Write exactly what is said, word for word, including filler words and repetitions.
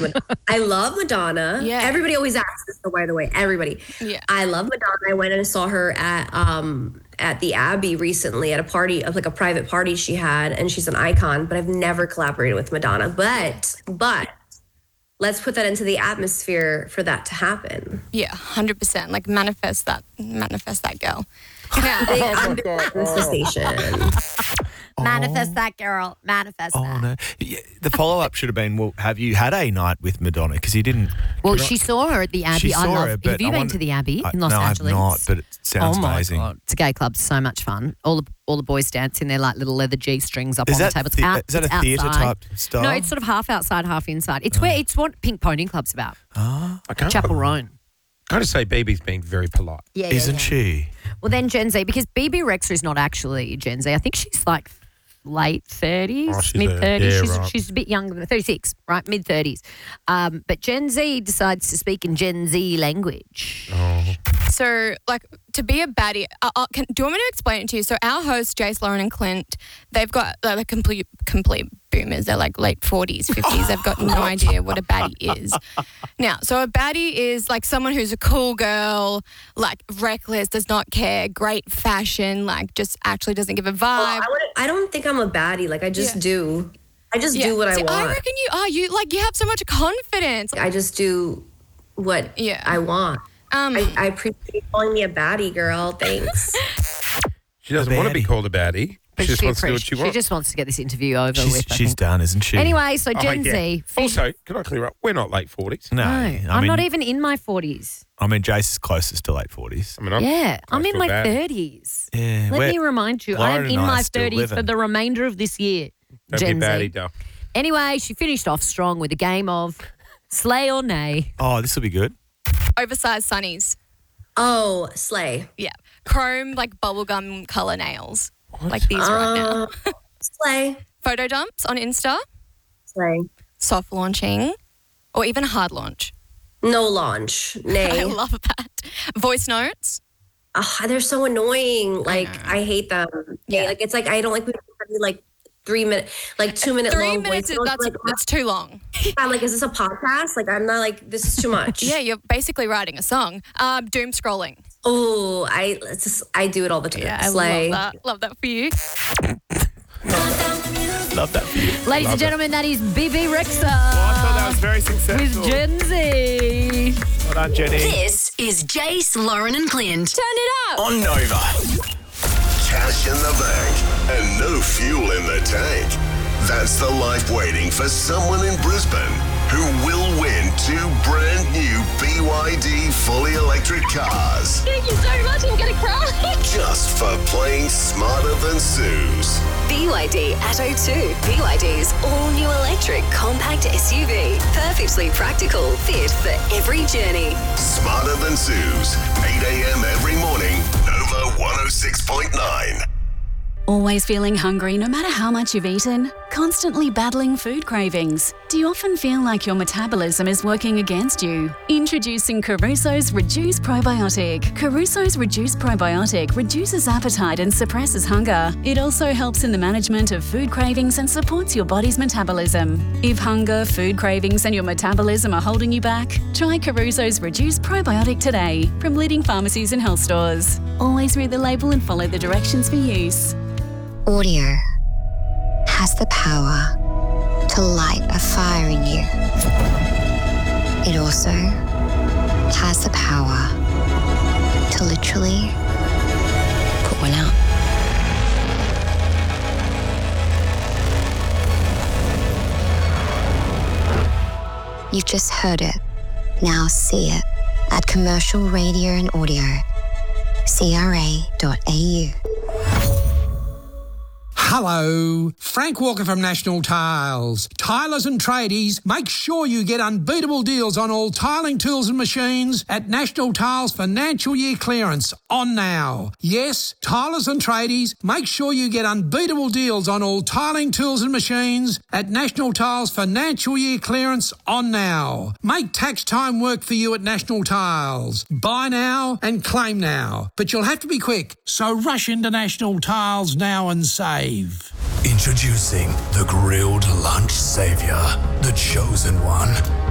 I love Madonna. Yeah. Everybody always asks this, by the way. Everybody. Yeah. I love Madonna. I went and saw her at um at the Abbey recently at a party, of like a private party she had, and she's an icon. But I've never collaborated with Madonna. But but let's put that into the atmosphere for that to happen. Yeah, one hundred percent. Like manifest that, manifest that girl. Yeah, big, I'm big manifestation. Manifest that, girl. Manifest Oh, that. no. Yeah, the follow-up should have been, well, have you had a night with Madonna? Because you didn't. Well, Could I- she saw her at the Abbey. She I saw love, her, but have you I been wonder- to the Abbey I- in Los no, Angeles? I've not, but it sounds oh my amazing. God. It's a gay club. So much fun. All the all the boys dance in their like little leather G-strings up Is on that the table. It's the- out, is that it's a theatre outside. type style? No, it's sort of half outside, half inside. It's where it's what Pink Pony Club's about. I can't, Chapel Roan. I gotta say, B B's being very polite. Yeah, yeah, Isn't yeah. she? Well, then Gen Z, because B B Rexa is not actually Gen Z. I think she's like late thirties, Oh, she's mid a- thirties. yeah, she's, right. she's a bit younger than thirty-six, right? Mid thirties. Um, but Gen Z decides to speak in Gen Z language. Oh. So, like, to be a baddie, uh, uh, can, do you want me to explain it to you? So, our hosts, Jace, Lauren, and Clint, they've got they're like complete complete boomers. They're like late forties, fifties. They've got no idea what a baddie is. Now, so a baddie is like someone who's a cool girl, like reckless, does not care, great fashion, like just actually doesn't give a vibe. Well, I, wouldn't- I don't think I'm a baddie. Like I just Yeah. do. I just Yeah. do what I See, want. I reckon you are. You like you have so much confidence. I just do what Yeah. I want. Um, I, I appreciate you calling me a baddie, girl. Thanks. She doesn't A want to be baddie. called a baddie. She just wants to do what she appreci- wants. just wants to get this interview over She's, with. I she's think. done, isn't she? Anyway, so Oh, Gen yeah. Z. Also, can I clear up? We're not late forties. No. no, I I'm mean, not even in my forties. I mean, Jace is closest to late forties. I mean, I'm Yeah, I'm close in to a my baddie. thirties. Yeah. Let we're- me remind you, I Lauren am and in I are my still thirties for living. the remainder of this year. Don't Gen be a Z. baddie, Del. Anyway, she finished off strong with a game of slay or nay. Oh, this will be good. oversized sunnies. Oh, slay. Yeah, chrome like bubblegum color nails, like these right now. Uh, slay. Photo dumps on Insta, Slay. soft launching, or even hard launch. No launch. I Nay. love that. Voice notes. Ugh, they're so annoying. Like I, hate them. Yeah. Yeah. Like it's like I don't like when people do, like three minute, like two minute Three long minutes, voice is, notes. that's, Like, that's too long. I'm like, is this a podcast? Like I'm not like this is too much. Yeah, you're basically writing a song. Um, doom scrolling. Oh, I it's just, I do it all the time. Yeah, I Slay. love that. Love that for you. Love that for you. Ladies and gentlemen, that is B B Rexa I thought that was very with successful. Gen Z. Well done, Jenny. This is Jace, Lauren and Clint. Turn it up. On Nova. Cash in the bank and no fuel in the tank. That's the life waiting for someone in Brisbane who will win two brand new B Y D fully electric cars. Thank you so much. I'm gonna cry. Just for playing smarter than Suze. B Y D Atto two. B Y D's all-new electric compact S U V. Perfectly practical, fit for every journey. Smarter than Suze. eight a.m. every morning. Nova one oh six point nine. Always feeling hungry no matter how much you've eaten? Constantly battling food cravings? Do you often feel like your metabolism is working against you? Introducing Caruso's Reduce Probiotic. Caruso's Reduce Probiotic reduces appetite and suppresses hunger. It also helps in the management of food cravings and supports your body's metabolism. If hunger, food cravings and your metabolism are holding you back, try Caruso's Reduce Probiotic today from leading pharmacies and health stores. Always read the label and follow the directions for use. Audio has the power to light a fire in you. It also has the power to literally put one out. You've just heard it. Now see it at Commercial Radio and Audio, c r a dot a u. Hello, Frank Walker from National Tiles. Tilers and tradies, make sure you get unbeatable deals on all tiling tools and machines at National Tiles Financial Year Clearance on now. Yes, tilers and tradies, make sure you get unbeatable deals on all tiling tools and machines at National Tiles Financial Year Clearance on now. Make tax time work for you at National Tiles. Buy now and claim now, but you'll have to be quick, so rush into National Tiles now and save. Introducing the grilled lunch savior, the chosen one.